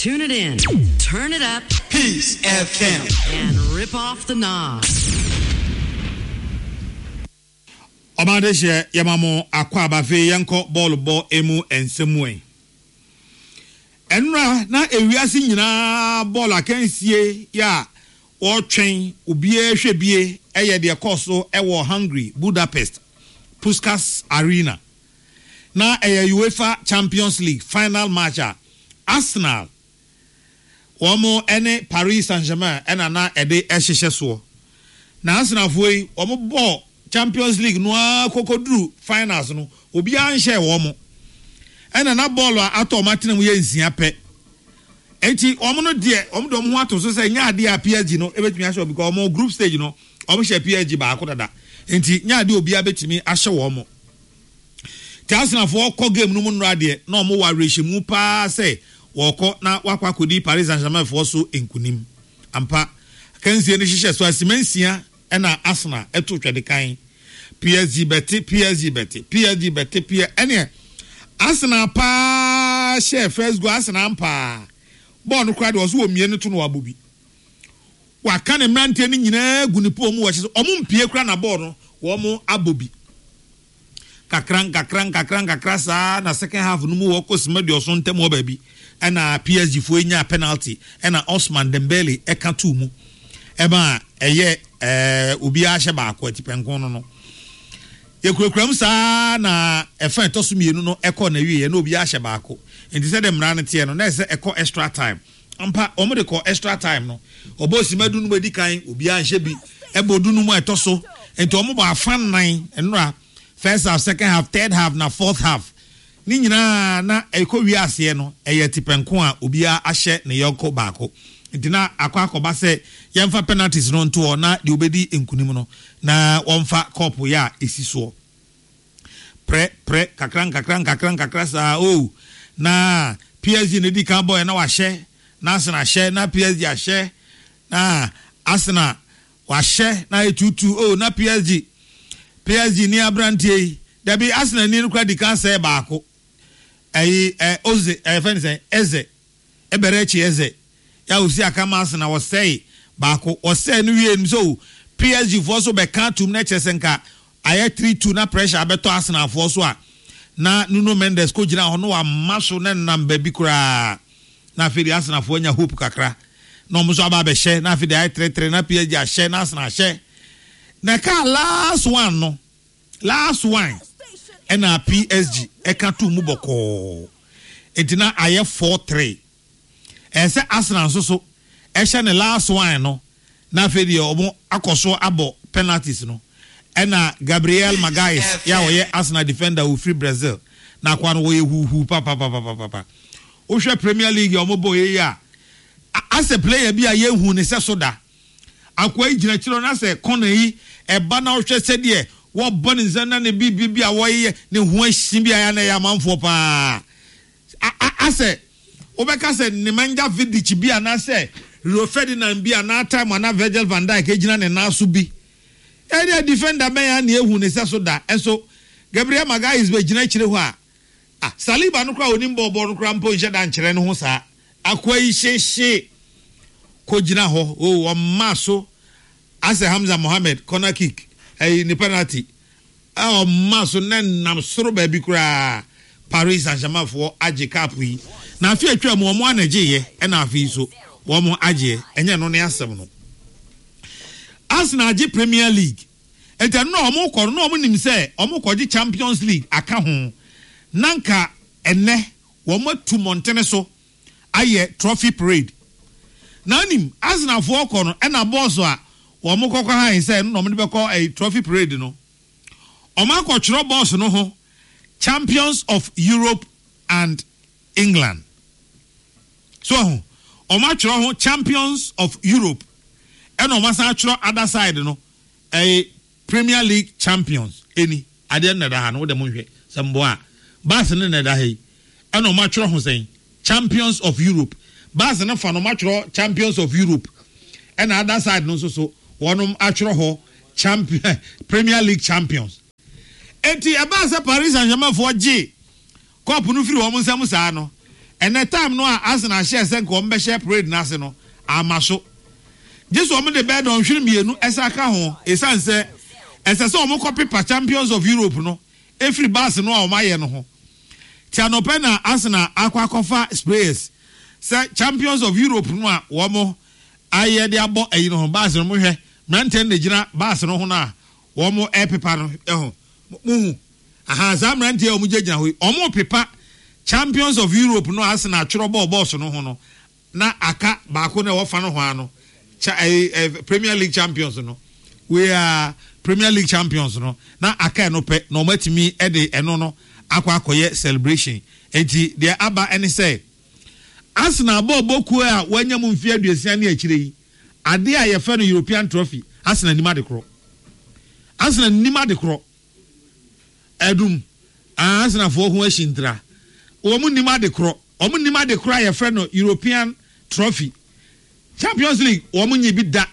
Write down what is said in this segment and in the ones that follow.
Tune it in, turn it up, Peace FM, and rip off the knob. Omadeshe yamamo akwa abafe yanko ball emu ensemwe. Enra na ewiase nyina ball akansie ya otwen obie hwebie eye de koso ewo Hungary Budapest Puskás Arena. Na UEFA Champions League final match Arsenal Omo ene Paris Saint-Germain ena na ede ehyehyɛ so. Na Arsenal foi omo ball Champions League no kokoduru finals no obi anhye wo ena na ball ato matenam ye nsia pe enti omo no de omo do ho ato so say nya ade a PSG no ebetumi ahye because omo group stage no omo hye PSG ba akodada enti nya ade obi abetumi ahye wo Arsenal for call game no mu ade na omo wa rehyimu pa say woko na wakwa kodi Paris Saint-Germain for so enkunim ampa kansie ne hyehyɛ so asimansia ena Arsenal eto twede kan PSG beti ene Arsenal pa share first go Arsenal pa ball no crowd was wo mie no to no abobi wa ka ne mrante ni nyina gunipo mu wo hye omo mpie kra na ball no wo mo abobi kakran sa na second half no mu wo kosima de oso ntem wo baabi ena PSG fo enya penalty ena Ousmane Dembele eka tu mu eba eye obi ahye ba akwa tipenkon no yekurakram sa na efa to so mienu no eko na wie na obi ahye ba akwa enti se de mra ne tie no na se eko extra time ampa omo de ko extra time no obosi madu no bedi kan obi ahye bi ebodu no mu etoso enti omo ba afan nan enra first half second half third half na fourth half ni nyina na eko wi ase no eye tipenkon a obi ahye ne yonko ba akwa enti na akwa se yemfa penalties no nto na de obedi enkunim no na wonfa cup ya esiso pre kakran sa na PSG ne di kan boy na wa hye na Arsenal hye na PSG hye na Arsenal wa hye na etutu na PSG ni abrantie da bi Arsenal ni nkwa di kan say baako oze fani say eze eberechi eze ya usi akama Arsenal was say baako o say no wie so PSG for so be kan tum na chesenka aye 3-2 na pressure abeto Arsenal for so a na Nuno Mendes ko gina ho no wa maso na namba bi kura na fidi Arsenal for nya hope kakra no mo so aba be hye na fidi aye 3-3 na PSG a hye na Arsenal hye na ka last one ena PSG eka tu mu boko entina aye 4-3 ese Arsenal so ehye ne last one no na fedi omo akoso abo penalties no ena Gabriel Magalhaes ya wo ye Arsenal defender who free Brazil na kwa no wo ye hu papa o hwe Premier League omo boye ya as a player bi a ye hu ne se soda akwa igina kiro na se corner yi eba na o hwe se de wo bone nzana ne bi a wo ye ne hu ahyi bi aya na ya manfo pa ase obeka se ne manja Vidic bi ana se Rio Ferdinand bi ana time ana Virgil van Dijk ejina ne na so bi area defender ben ya na ehu ne se so da enso Gabriel Magalhaes be gina kire ho a Saliba no kra onim bobo no kra mpo nche da nkire ne ho sa akwa yi hyehye ko gina ho o maso ase Hamza Mohamed corner kick ni penalty maso nam soro ba bi kra Paris Saint-Germain for age cap yi na afi atwa mu omo anaje ye e na afi so wo mo age enye no ne asem no Arsenal age Premier League enta no omo kọ no omo nim se omo kọji Champions League aka ho nanka enne wo mo tu montene so aye trophy parade na nim Arsenal for kọ no e na boss a wo mo kokọ han se no omo de be kọ a trophy parade no omo akọchiro boss no ho Champions of Europe and England. So, Omachro ho Champions of Europe. And Omasachro other side no a Premier League champions. Any I didn't know that the moon some boy. Barcelona na dahi. And Omachro ho saying Champions of Europe. Barcelona fan Omachro Champions of Europe. And other side no so one achro ho champion Premier League champions. Enti abasa Paris Saint-Germain for G. Cup no free wo nsam saa no. and the time no Arsenal share send ko mbe share parade na ase no amaso Jesus omo de bed on hwere mienu esaka ho esan se esese omo copy pa Champions of Europe no every bus no a omaye no ho ti anope na Arsenal akwa kofa Spurs say Champions of Europe no a womo aye de abo eyi no bus no mo hwe mranten de gina bus no ho na womo pepa no eho muhu aha zamranten omo gina ho omo pepa Champions of Europe no Arsenal atworo boss no ho no na aka baako na wo fa no ho ano Premier League champions no we are Premier League champions no na aka no pe no matimi e de eno no akwa akoye celebration enti there aba any say Arsenal boku a wanya mu mfia aduasia na akire yi ade a ye fa no European trophy Arsenal nima de kro edum Arsenal fo ho ahintra omu nima de kro ye fa no European trophy Champions League omunyi bi da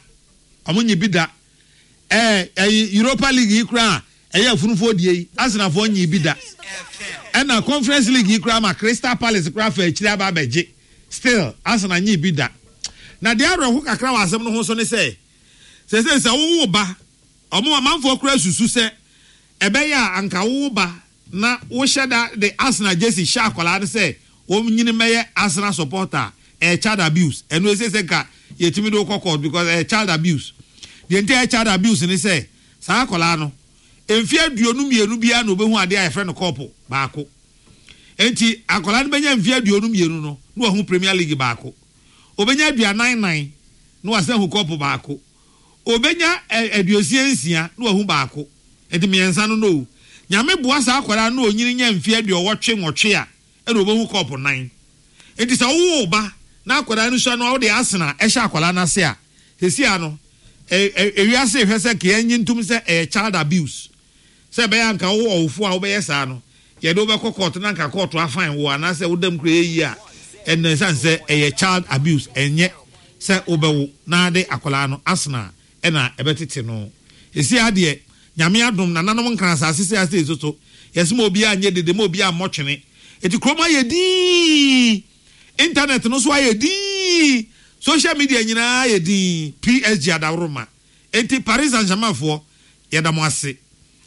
Europa League ikra afunufo die Arsenal fo nyi bi da na Conference League ikra ma Crystal Palace ikra fa akiri aba beje still Arsenal nyi bi da na de aro ho kakra wa asem no ho so ne se wo ba omo manfo kra susu se ebe ya anka wo ba na wo sheda the Arsenal jersey sha akola de se wo nyini meye Arsenal supporter child abuse and we say ka yetimi do court because child abuse the entire child abuse ni say sa akola no emfi aduonu mienu bia na obehu ade a friend couple baako enti akola no benya emfi aduonu mienu no no hu Premier League baako obenya adua 99 no wase hu couple baako obenya aduosia no hu baako enti miensa no nyame boa sa akola no onyini nya emfi aduowotwe nwotwe a e no obehu couple 9 enti sa wo ba na akwara no sha no wo de Arsenal e sha akwala na se a hesi ano wiase hwese ke enyi ntum se child abuse se be yanka wo ofo a wo be yesa no ye do be court na nka court afan wo ana se wo dam kra yi a en san se child abuse enye se obewo na de akwala no Arsenal e na ebetete no hesi ade nyame adom na nanom nkan asase se ase esoso yesi mo obi anye dede mo obi amotwene eti kroma ye di internet no so ayedi social media nyina ayedi PSG adawroma enti Paris Saint-Germain fo ye damwase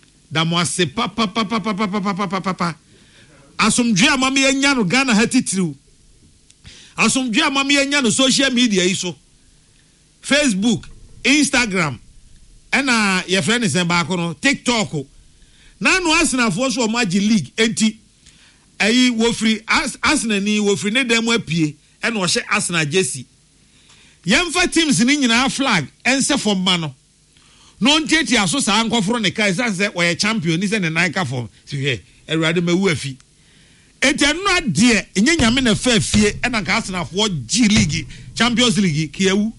papa asomdwe amame anya no Ghana hatitiriu asomdwe amame anya no social media yi so Facebook Instagram ena ye friend is baako no TikTok na no Arsenal fo so o magi league enti ayi wofri Arsenal ni wofri ne dem apie e na o hye Arsenal jersey yemfa teams ni nyina flag ense for ma no nteti aso sa ankoforo ne kai say we champion ni say ne nine ka form si he Erade mawu afi etenu ade enye nyame na fa afie e na ka Arsenal for G League Champions League kayawu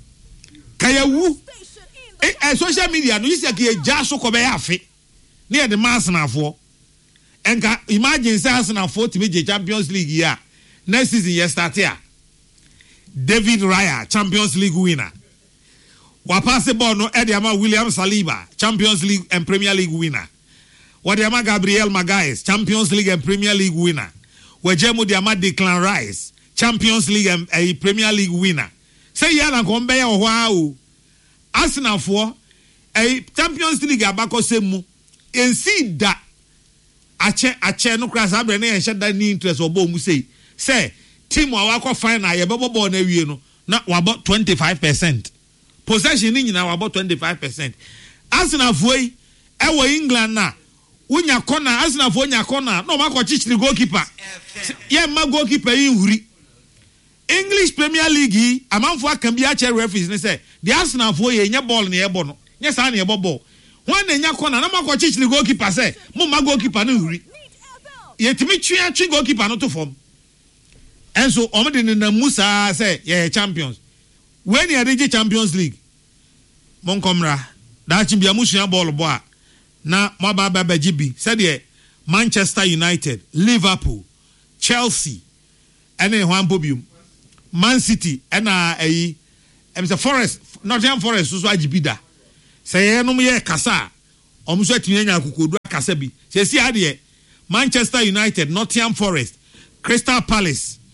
social media no yisi ka ja so ko be afi ne ye de Arsenal for enka imagine say Arsenal 40 major Champions League year next season you start here David Raya Champions League winner wa pass ball no Ediama William Saliba Champions League and Premier League winner wa Diama Gabriel Magalhaes Champions League and Premier League winner wa Jemu Diama Declan Rice Champions League and Premier League winner say ya na ko mbe ya ho a o Arsenal for Champions League abako semu ensi da ache no class abre na yenhye da ni interest obo mu say team awakọ final ye bebo ball na wie no na wabo 25% possession ni nyina wabo 25% Arsenal foi ewo England na unya corner Arsenal foi unya corner no makọ chichiri goalkeeper ye ma goalkeeper yi huri English Premier League amanfo akan bi a che referees ni say the Arsenal foi ye nya ball na ye bo no nya sa na ye ball when they nya corner na makọ chichiri goalkeeper say mo ma goalkeeper na huri ye timi twi goalkeeper no to form and so omede na Musa say yeah champions when you reach Champions League monkomra da chimbia musua ball boa na mababa bajibi said Manchester United Liverpool Chelsea and Juan Bobium Man City and Mr. Forest Nottingham Forest so ajibida say no ye kasa omuso atinya akukodu akasa bi say si ade Manchester United Nottingham Forest Crystal Palace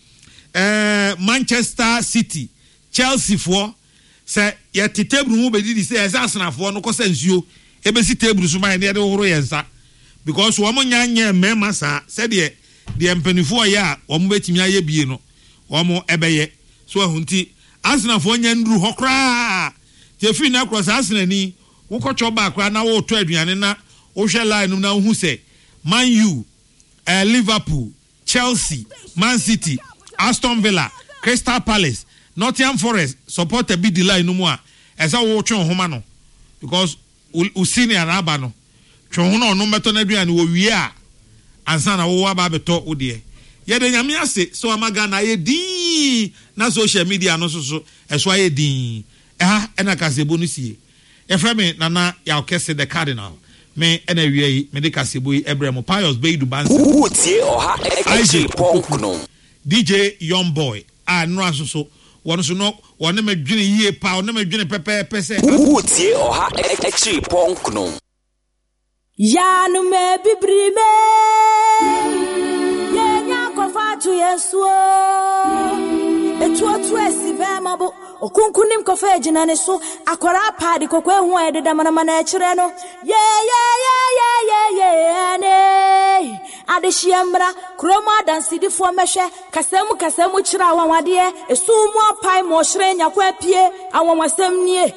Manchester City, Chelsea for say yet table mu be di say Arsenal for no kosa nsuo e be si table so man dey horo yensa because wo mo nyanya mema sa said the empanifo ya wo mo betimi aye bie no wo mo ebeye so ahunti Arsenal for nya nduru hokra te fi na cross Arsenal ni wo kocho ba akra na wo to aduane na wo hwe line na wo hu say Man U, Liverpool, Chelsea, Man City, Aston Villa, Crystal Palace, Nottingham Forest support a big delay no more. As I watch on Homano because Usini and Abano. Chohono no matter and we are and Sana Waba beto Udie. Yet then Yamia say so Amagana ye di na social media no so as why ye di. And I can say bonusi. Efreme Nana Yaukese the Cardinal. Me anyway medical sibui Ebremo Pius Beidu Bansi DJ Young Boy no aso one so no one me dwene yie pa one me dwene pepe se utie oha extra punk no ya no me bibri me ye nya ko fa tu yeso etu esi be mabo okunkunim ko fa ejina ne so akora paadi kokwe hu ededa manama na ekire no ye ne adehyiamra kroma dansidifo mehwe kasemu kira wanwade esu mu apai mo hire nyakwa pie awonwasem nie